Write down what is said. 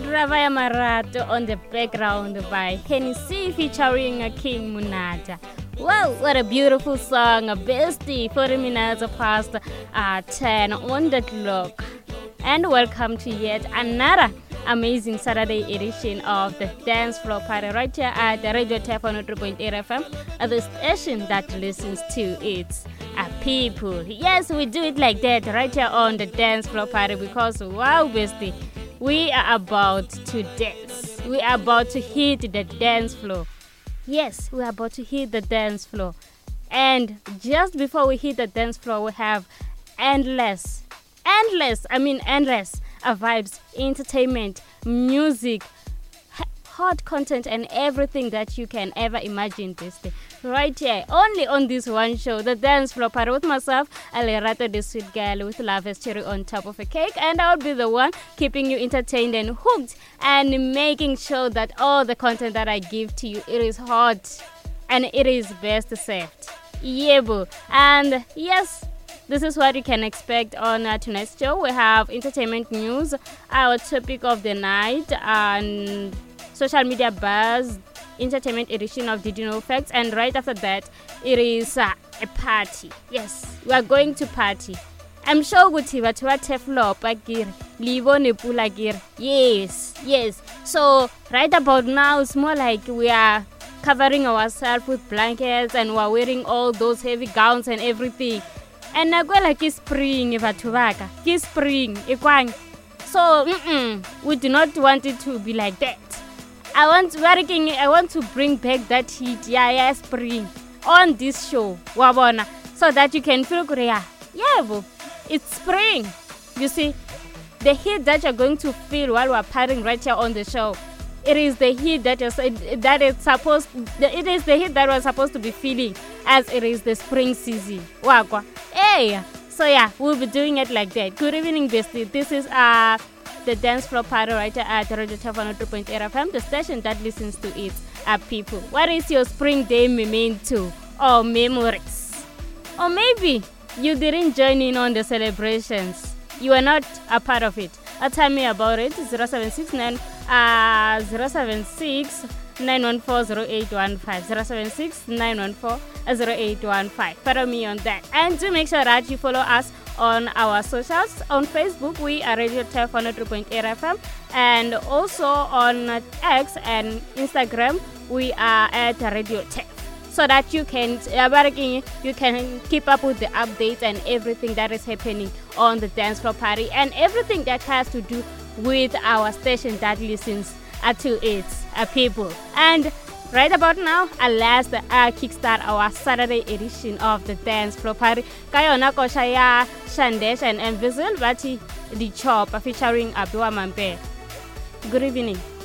Ravaya Marato on the background by Hennessy featuring King Munata. Wow, what a beautiful song, a bestie, 40 minutes past 10 on the clock. And welcome to yet another amazing Saturday edition of the Dance Floor Party right here at the Radio Tap on 3.8 FM, at the station that listens to its people. Yes, we do it like that right here on the Dance Floor Party because, wow, bestie, we are about to dance. We are about to hit the dance floor. Yes, we are about to hit the dance floor. And just before we hit the dance floor, we have endless vibes, entertainment, music, hot content, and everything that you can ever imagine this day. Right here, only on this one show, the Dance Floor Party, with myself, Alerato, the sweet girl with love as cherry on top of a cake, and I'll be the one keeping you entertained and hooked and making sure that all the content that I give to you, it is hot and it is best served. Yeah, boo. And yes, this is what you can expect on tonight's show. We have entertainment news, our topic of the night, and social media buzz, entertainment edition of Did You Know Facts, and right after that, it is a party. Yes, we are going to party. I'm sure ukuthi batho ba teflopa kire, libone pula kire. Yes. So right about now, it's more like we are covering ourselves with blankets and we're wearing all those heavy gowns and everything. And I go like it's spring, batho baka. It's spring, ikwang. So we do not want it to be like that. I want to bring back that heat, spring, on this show, wabona, so that you can feel good. Yeah, boo, it's spring. You see, the heat that you're going to feel while we're partying right here on the show, it is the heat that is the heat that we're supposed to be feeling as it is the spring season. Wagwa. Hey, so yeah, we'll be doing it like that. Good evening, bestie. This is the Dance Floor Party right here at Radio Tap on 3.8 FM, the station that listens to its people. What is your spring day memento or memories? Or maybe you didn't join in on the celebrations. You are not a part of it. Tell me about it. 0769 076-914-0815. Follow me on that. And do make sure that you follow us on our socials. On Facebook, we are Radio Tap 103.8 FM. And also on X and Instagram, we are at Radio Tap. So that you can keep up with the updates and everything that is happening on the Dance Floor Party and everything that has to do with our station that listens to its people. And right about now, alas, kickstart our Saturday edition of the Dance Floor Party. Kayona kosha ya Shandesh and Envizil Bati the Chop featuring Abdua Mampe. Good evening.